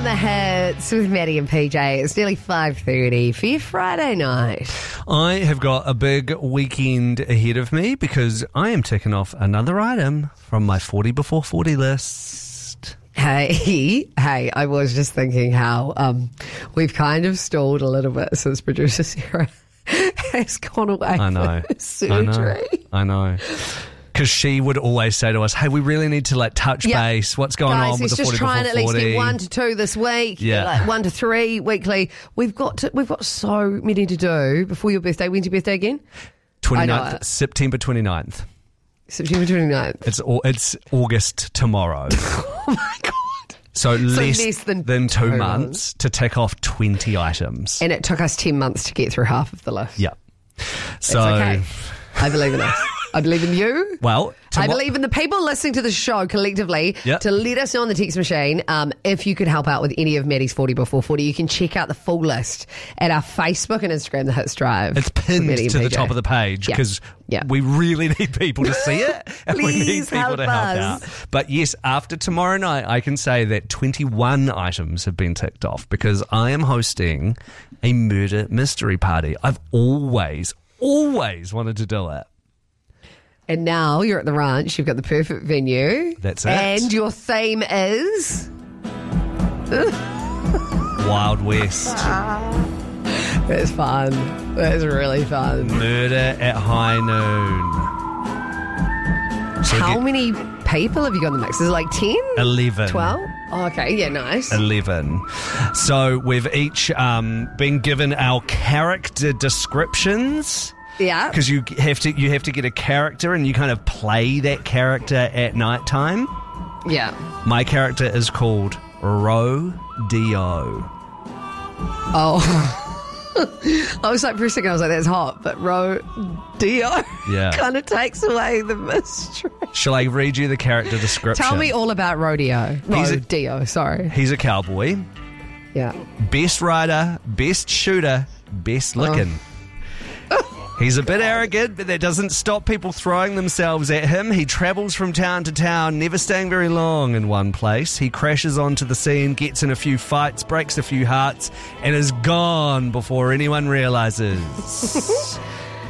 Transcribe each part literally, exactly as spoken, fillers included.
the Hits with Maddie and P J. It's nearly five thirty for your Friday night. I have got a big weekend ahead of me because I am ticking off another item from my forty before forty list. Hey, hey, I was just thinking how um, we've kind of stalled a little bit since producer Sarah has gone away I know. for surgery. I know. I know. Because she would always say to us, hey, we really need to like touch Yep. base. What's going Guys, on with let's the just forty try and before at least forty? get one to two this week. Yeah. Like one to three weekly. We've got to, we've got so many to do before your birthday. When's your birthday again? twenty-ninth, I know it. September twenty-ninth. September twenty-ninth. It's au- it's August tomorrow. Oh my God. So, less, less than than two two months to tick off twenty items. And it took us ten months to get through half of the list. Yeah. It's So, okay. I believe in us. I believe in you. well, I tomo- believe in the people listening to the show collectively Yep. to let us know on the text machine um, if you could help out with any of Maddie's forty before forty. You can check out the full list at our Facebook and Instagram, The Hits Drive. It's pinned with Maddie to and the P J. top of the page Yeah. because Yeah. we really need people to see it and we need Please people help to help us. out. But yes, after tomorrow night, I can say that twenty-one items have been ticked off because I am hosting a murder mystery party. I've always, always wanted to do it. And now you're at the ranch. You've got the perfect venue. That's it. And your theme is... Wild West. That's fun. That's really fun. Murder at high noon. So we How get many people have you got in the mix? Is it like ten? eleven. twelve? Oh, okay, yeah, nice. eleven. So we've each um, been given our character descriptions. Yeah. Because you have to you have to get a character and you kind of play that character at night time. Yeah. My character is called Rodeo. Oh. I was like, for a second, I was like, that's hot, but Rodeo Yeah. kind of takes away the mystery. Shall I read you the character description? Tell me all about Rodeo. He's a- Rodeo, sorry. He's a cowboy. Yeah. Best rider, best shooter, best looking. He's a bit arrogant, but that doesn't stop people throwing themselves at him. He travels from town to town, never staying very long in one place. He crashes onto the scene, gets in a few fights, breaks a few hearts, and is gone before anyone realises.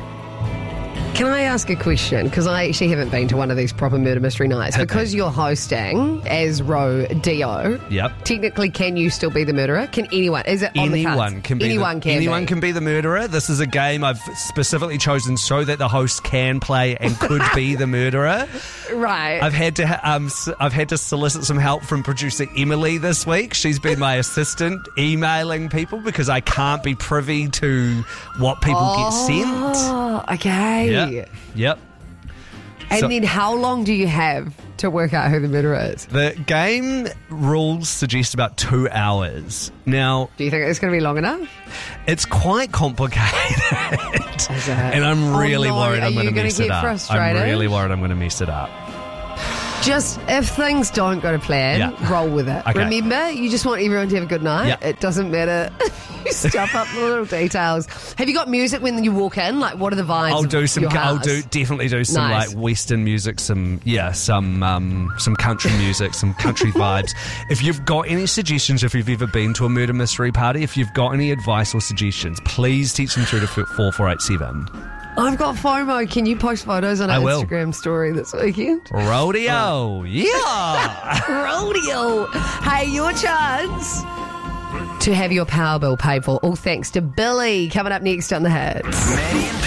Can I ask a question? Because I actually haven't been to one of these proper murder mystery nights. Hit me. Because you're hosting as Rodeo, Yep. technically, can you still be the murderer? Can anyone? Is it on the cards? Anyone can be Anyone the, can anyone be. can be the murderer. This is a game I've specifically chosen so that the host can play and could be the murderer. Right. I've had to ha- um, s- I've had to solicit some help from producer Emily this week. She's been my assistant, emailing people because I can't be privy to what people get sent. Oh, okay. Yep. Yep. And So- then how long do you have to work out who the murderer is? The game rules suggest about two hours. Now, Do you think it's going to be long enough? it's quite complicated. Is it? And I'm Oh, really no. worried Are I'm going you to gonna mess get it up. frustrated? I'm really worried I'm going to mess it up. Just if things don't go to plan, Yeah. roll with it. Okay. Remember, you just want everyone to have a good night. Yeah. It doesn't matter if you stuff up the little details. Have you got music when you walk in? Like, what are the vibes? I'll of do some. your I'll house? do definitely do some Nice. like Western music, some yeah, some um, some country music, some country vibes. If you've got any suggestions, if you've ever been to a murder mystery party, if you've got any advice or suggestions, please teach them through to four four eight seven. I've got FOMO. Can you post photos on I our will. Instagram story this weekend? Rodeo, yeah. Rodeo. Hey, your chance to have your power bill paid for. All thanks to Billy. Coming up next on The Hits.